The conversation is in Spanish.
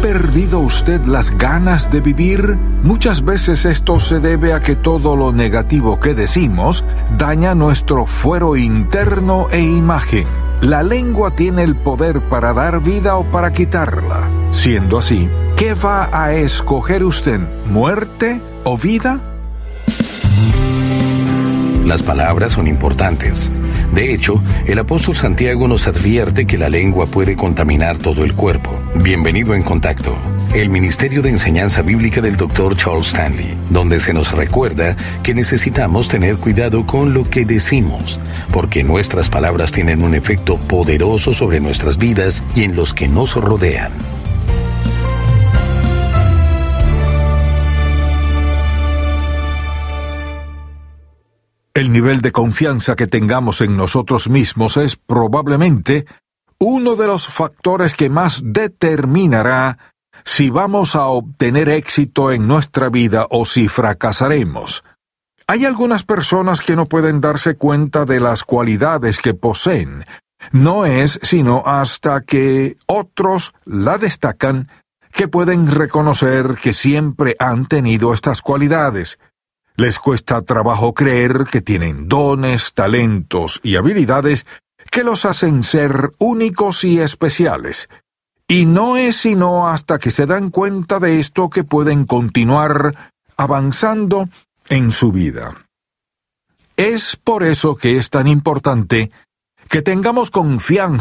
perdido usted las ganas de vivir? Muchas veces esto se debe a que todo lo negativo que decimos daña nuestro fuero interno e imagen. La lengua tiene el poder para dar vida o para quitarla. Siendo así, ¿qué va a escoger usted? ¿Muerte o vida? Las palabras son importantes. De hecho, el apóstol Santiago nos advierte que la lengua puede contaminar todo el cuerpo. Bienvenido en Contacto, el Ministerio de Enseñanza Bíblica del Dr. Charles Stanley, donde se nos recuerda que necesitamos tener cuidado con lo que decimos, porque nuestras palabras tienen un efecto poderoso sobre nuestras vidas y en los que nos rodean. El nivel de confianza que tengamos en nosotros mismos es probablemente uno de los factores que más determinará si vamos a obtener éxito en nuestra vida o si fracasaremos. Hay algunas personas que no pueden darse cuenta de las cualidades que poseen. No es sino hasta que otros la destacan que pueden reconocer que siempre han tenido estas cualidades. Les cuesta trabajo creer que tienen dones, talentos y habilidades que los hacen ser únicos y especiales. Y no es sino hasta que se dan cuenta de esto que pueden continuar avanzando en su vida. Es por eso que es tan importante que tengamos confianza